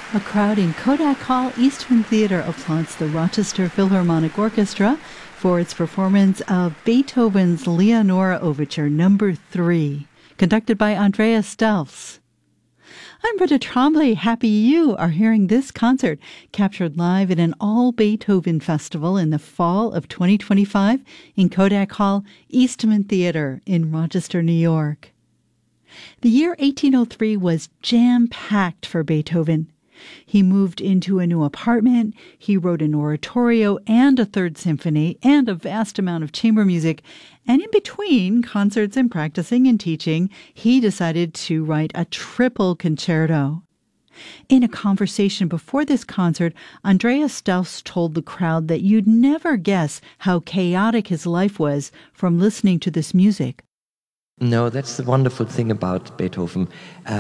A crowd in Kodak Hall, Eastman Theater applauds the Rochester Philharmonic Orchestra for its performance of Beethoven's Leonore Overture No. 3, conducted by Andreas Delfs. I'm Britta Tremblay. Happy you are hearing this concert, captured live at an all-Beethoven festival in the fall of 2025 in Kodak Hall, Eastman Theater in Rochester, New York. The year 1803 was jam-packed for Beethoven. He moved into a new apartment, he wrote an oratorio and a third symphony, and a vast amount of chamber music. And in between concerts and practicing and teaching, he decided to write a triple concerto. In a conversation before this concert, Andreas Delfs told the crowd that you'd never guess how chaotic his life was from listening to this music. No, that's the wonderful thing about Beethoven.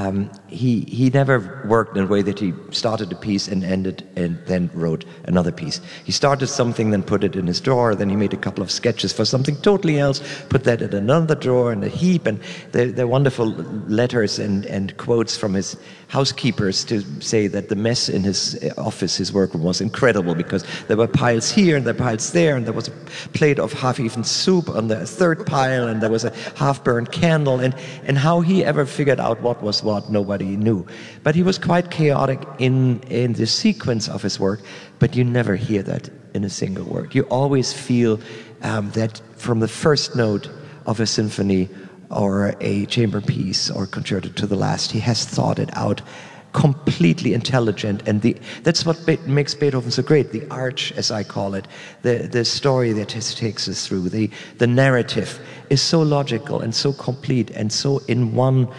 He never worked in a way that he started a piece and ended and then wrote another piece. He started something, then put it in his drawer, then he made a couple of sketches for something totally else, put that in another drawer in a heap, and they're wonderful letters and quotes from his housekeepers to say that the mess in his office, his workroom, was incredible because there were piles here and there were piles there, and there was a plate of half-eaten soup on the third pile, and there was a half-burned candle, and how he ever figured out what was what, nobody knew. But he was quite chaotic in the sequence of his work, but you never hear that in a single word. You always feel that from the first note of a symphony or a chamber piece or concerto to the last, he has thought it out, completely intelligent, and that's what makes Beethoven so great. The arch, as I call it, the story that takes us through, the narrative is so logical and so complete and so in one,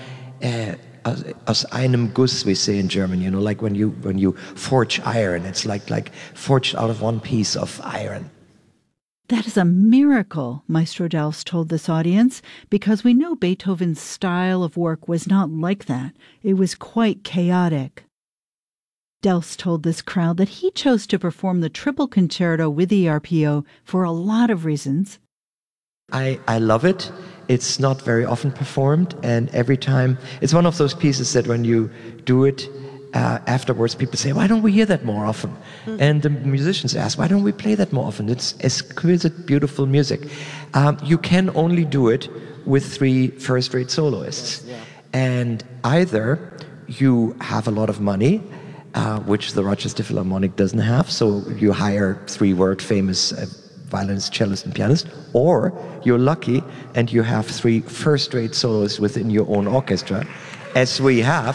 aus einem Guss, we say in German, you know, like when you forge iron, it's like forged out of one piece of iron. That is a miracle, Maestro Delfs told this audience, because we know Beethoven's style of work was not like that. It was quite chaotic. Delfs told this crowd that he chose to perform the triple concerto with the RPO for a lot of reasons. I love it. It's not very often performed, and every time, it's one of those pieces that when you do it, afterwards people say, why don't we hear that more often? And the musicians ask, why don't we play that more often? It's exquisite, beautiful music. You can only do it with 3 first-rate soloists. And either you have a lot of money, which the Rochester Philharmonic doesn't have, so you hire 3 world-famous violinist, cellist, and pianist, or you're lucky and you have 3 first-rate soloists within your own orchestra, as we have.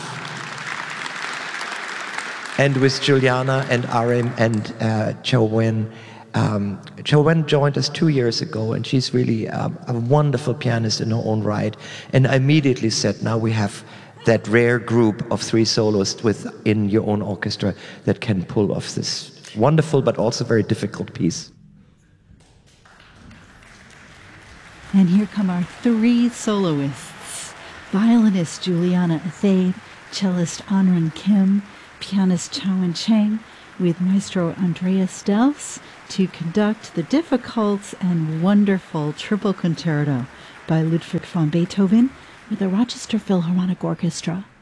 And with Juliana and Arim and Cho Wen. Cho Wen joined us 2 years ago, and she's really a wonderful pianist in her own right. And I immediately said, now we have that rare group of 3 soloists within your own orchestra that can pull off this wonderful but also very difficult piece. And here come our 3 soloists. Violinist Juliana Athaide, cellist Anren Kim, pianist Chaowen Cheng, with Maestro Andreas Delfs to conduct the difficult and wonderful triple concerto by Ludwig van Beethoven with the Rochester Philharmonic Orchestra.